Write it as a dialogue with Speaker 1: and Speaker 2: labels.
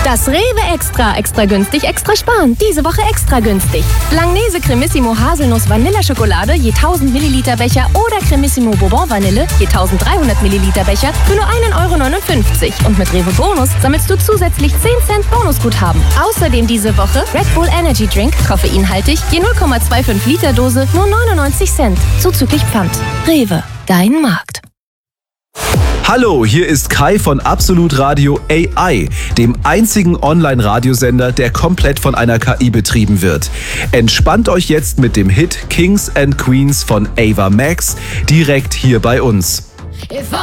Speaker 1: Das Rewe Extra. Extra günstig, extra sparen. Diese Woche extra günstig. Langnese Cremissimo Haselnuss Vanilleschokolade je 1000 Milliliter Becher oder Cremissimo Bourbon Vanille je 1300 Milliliter Becher für nur 1,59 €. Und mit Rewe Bonus sammelst du zusätzlich 10 Cent Bonusguthaben. Außerdem diese Woche Red Bull Energy Drink, koffeinhaltig, je 0,25 Liter Dose, nur 99 Cent. Zuzüglich Pfand. Rewe, dein Markt.
Speaker 2: Hallo, hier ist Kai von Absolut Radio AI, dem einzigen Online-Radiosender, der komplett von einer KI betrieben wird. Entspannt euch jetzt mit dem Hit Kings and Queens von Ava Max direkt hier bei uns.